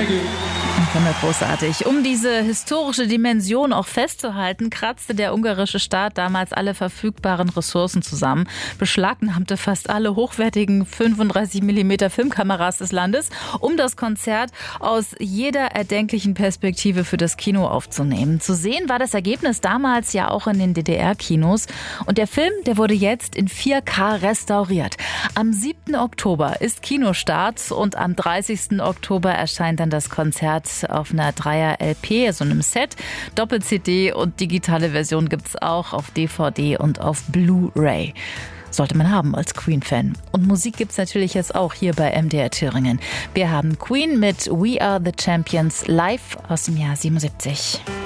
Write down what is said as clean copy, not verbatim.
Thank you. Großartig. Um diese historische Dimension auch festzuhalten, kratzte der ungarische Staat damals alle verfügbaren Ressourcen zusammen, beschlagnahmte fast alle hochwertigen 35 mm Filmkameras des Landes, um das Konzert aus jeder erdenklichen Perspektive für das Kino aufzunehmen. Zu sehen war das Ergebnis damals ja auch in den DDR-Kinos. Und der Film, der wurde jetzt in 4K restauriert. Am 7. Oktober ist Kinostart und am 30. Oktober erscheint dann das Konzert auf einer 3er-LP, so einem Set. Doppel-CD und digitale Version gibt's auch auf DVD und auf Blu-ray. Sollte man haben als Queen-Fan. Und Musik gibt's natürlich jetzt auch hier bei MDR Thüringen. Wir haben Queen mit We Are the Champions live aus dem Jahr 77.